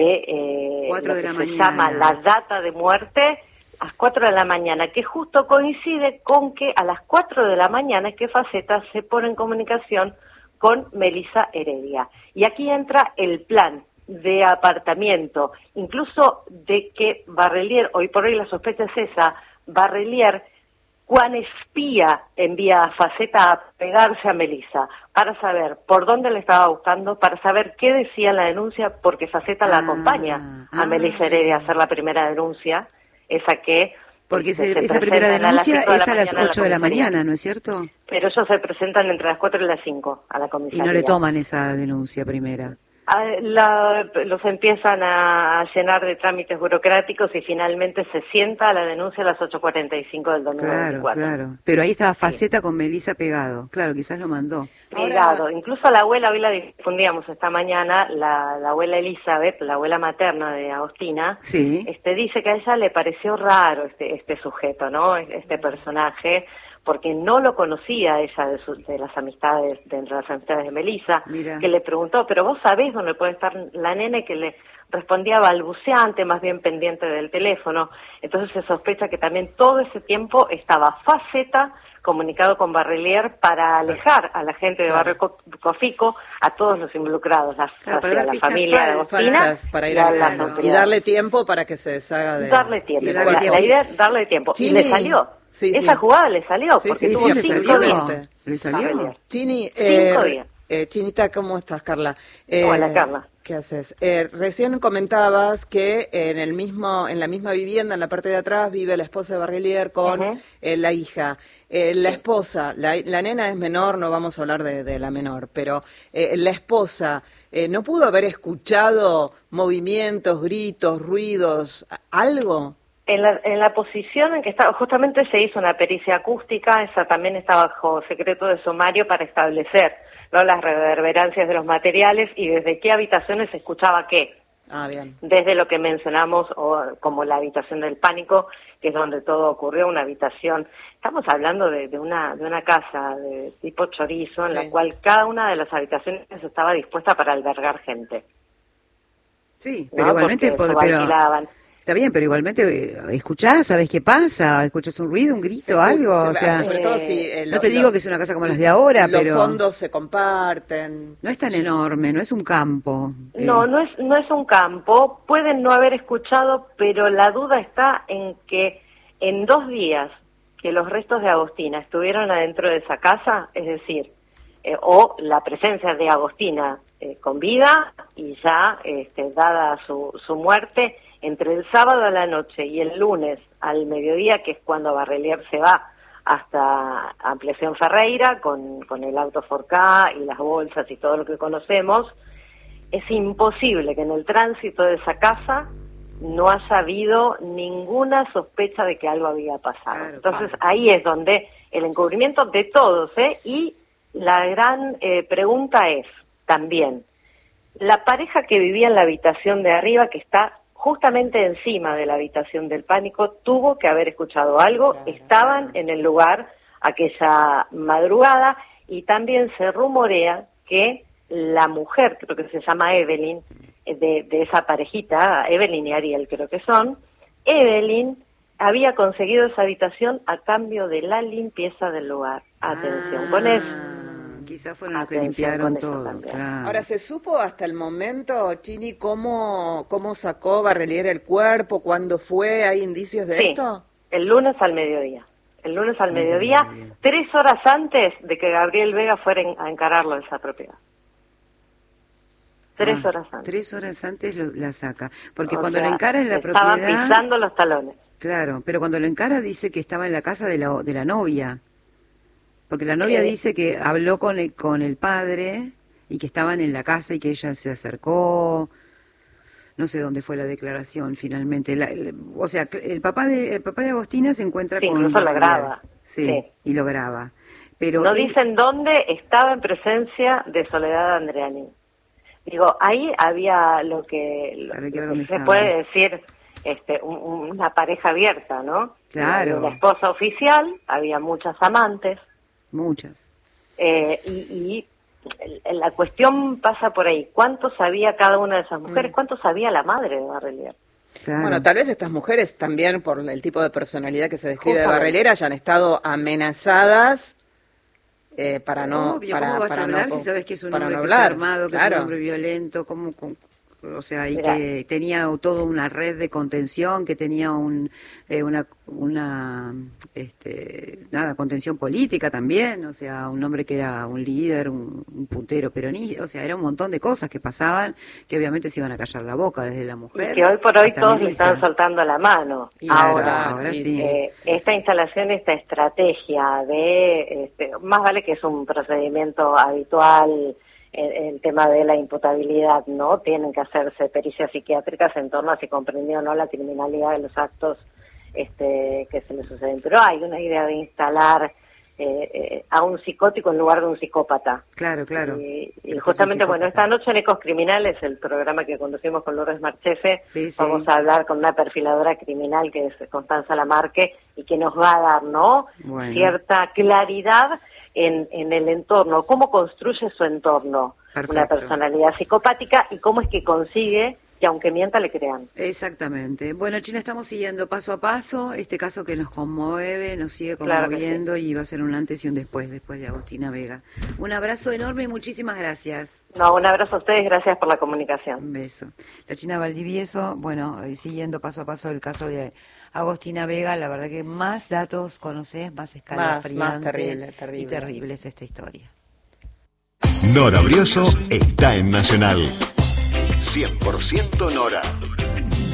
4 de la se mañana. llama la data de muerte a las 4 de la mañana, que justo coincide con que a las 4 de la mañana es que Faceta se pone en comunicación con Melissa Heredia. Y aquí entra el plan de apartamiento, incluso de que Barrelier, hoy por hoy la sospecha es esa, Barrelier, cuán espía envía a Faceta a pegarse a Melissa, para saber por dónde le estaba buscando, para saber qué decía la denuncia, porque Faceta la acompaña a Melissa Heredia a hacer la primera denuncia, esa que... Porque esa primera denuncia es a las 8 de la mañana, ¿no es cierto? Pero ellos se presentan entre las 4 y las 5 a la comisaría. Y no le toman esa denuncia primera. Los empiezan a llenar de trámites burocráticos y finalmente se sienta la denuncia a las 8:45 del domingo 24. Claro. Pero ahí estaba Faceta con Melissa pegado. Claro, quizás lo mandó. Pegado. Incluso la abuela, hoy la difundíamos esta mañana, la abuela Elizabeth, la abuela materna de Agostina, sí. Dice que a ella le pareció raro este sujeto, ¿no? Este personaje, porque no lo conocía ella de las amistades, de las amistades de Melissa, que le preguntó, pero vos sabés dónde puede estar la nene, que le respondía balbuceante, más bien pendiente del teléfono. Entonces se sospecha que también todo ese tiempo estaba Faceta comunicado con Barrelier para alejar a la gente de Barrio Cofico, a todos los involucrados, la familia de Agostina, para ir y darle tiempo para que se deshaga de... Darle tiempo. La idea es darle tiempo. Chini, y le salió. Esa jugada le salió, porque tuvo 5 días. ¿Le salió? Chini, 5 días. Chinita, ¿cómo estás, Carla? Hola, Carla. ¿Qué haces? Recién comentabas que en la misma vivienda, en la parte de atrás, vive la esposa de Barrelier con la hija. La esposa, la nena es menor, no vamos a hablar de la menor, pero la esposa, ¿no pudo haber escuchado movimientos, gritos, ruidos, algo? En la posición en que estaba, justamente se hizo una pericia acústica, esa también está bajo secreto de sumario para establecer, ¿no?, las reverberancias de los materiales y desde qué habitaciones se escuchaba qué. Bien. Desde lo que mencionamos como la habitación del pánico, que es donde todo ocurrió, una habitación. Estamos hablando de una casa de tipo chorizo, en la cual cada una de las habitaciones estaba dispuesta para albergar gente. Sí, pero igualmente... Está bien, pero igualmente escuchás, ¿sabés qué pasa? ¿Escuchás un ruido, un grito, algo? O sea, sobre todo si no te digo que es una casa como las de ahora, pero... Los fondos se comparten. No es tan enorme, no es un campo. No es un campo. Pueden no haber escuchado, pero la duda está en que en 2 días que los restos de Agostina estuvieron adentro de esa casa, es decir, o la presencia de Agostina con vida y ya dada su muerte, entre el sábado a la noche y el lunes al mediodía, que es cuando Barrelier se va hasta Ampliación Ferreira con el auto 4K y las bolsas y todo lo que conocemos, es imposible que en el tránsito de esa casa no haya habido ninguna sospecha de que algo había pasado. Entonces ahí es donde el encubrimiento de todos, y la gran pregunta es también, la pareja que vivía en la habitación de arriba, que está justamente encima de la habitación del pánico, tuvo que haber escuchado algo, estaban en el lugar aquella madrugada, y también se rumorea que la mujer, creo que se llama Evelyn, de esa parejita, Evelyn y Ariel creo que son, Evelyn había conseguido esa habitación a cambio de la limpieza del lugar. Atención con eso. Quizás fueron los que limpiaron todo. Claro. Ahora, ¿se supo hasta el momento, Chini, cómo sacó Barrelier el cuerpo? ¿Cuándo fue? ¿Hay indicios de esto? El lunes al mediodía. 3 horas antes de que Gabriel Vega fuera a encararlo de esa propiedad. 3 horas antes. 3 horas antes la saca. Porque cuando lo encara en la propiedad... Estaban pisando los talones. Claro, pero cuando lo encara dice que estaba en la casa de la novia. Porque la novia dice que habló con el padre y que estaban en la casa y que ella se acercó. No sé dónde fue la declaración finalmente. O sea, el papá de Agostina se encuentra con... Incluso la graba. Sí, y lo graba. Pero no dicen dónde estaba en presencia de Soledad Andreani. Digo, ahí había lo que se puede decir una pareja abierta, ¿no? Claro. La esposa oficial, había muchas amantes. Muchas. Y la cuestión pasa por ahí. ¿Cuánto sabía cada una de esas mujeres? ¿Cuánto sabía la madre de Barrelier? Claro. Bueno, tal vez estas mujeres también, por el tipo de personalidad que se describe de Barrelier, hayan estado amenazadas para no... Obvio, para, ¿cómo vas para a hablar no, si sabes que es un para hombre no que está hablar? armado, que Claro. es un hombre violento, o sea, y Mirá. que tenía toda una red de contención, que tenía contención política también, o sea, un hombre que era un líder, un puntero peronista, o sea, era un montón de cosas que pasaban, que obviamente se iban a callar la boca desde la mujer. Y que hoy por hoy hasta todos le Melissa. están soltando la mano. Claro, Ahora sí. Esta instalación, esta estrategia de, más vale que es un procedimiento habitual, el tema de la imputabilidad, ¿no? Tienen que hacerse pericias psiquiátricas en torno a si comprendió o no la criminalidad de los actos que se le suceden. Pero hay una idea de instalar a un psicótico en lugar de un psicópata. Claro. Y justamente, bueno, esta noche en Ecos Criminales, el programa que conducimos con Lourdes Marchefe, vamos a hablar con una perfiladora criminal que es Constanza Lamarque y que nos va a dar, ¿no? Bueno. Cierta claridad en el entorno, cómo construye su entorno. Perfecto. Una personalidad psicopática y cómo es que consigue que aunque mienta le crean. Exactamente. Bueno, China, estamos siguiendo paso a paso este caso que nos conmueve, nos sigue Claro que conmoviendo y va a ser un antes y un después de Agostina Vega. Un abrazo enorme y muchísimas gracias. No, un abrazo a ustedes, gracias por la comunicación. Un beso. La China Valdivieso, bueno, siguiendo paso a paso el caso de Agostina Vega, la verdad que más datos conocés, más escalofriante Más terrible. y terrible es esta historia. Nora Brioso está en Nacional. 100% Nora.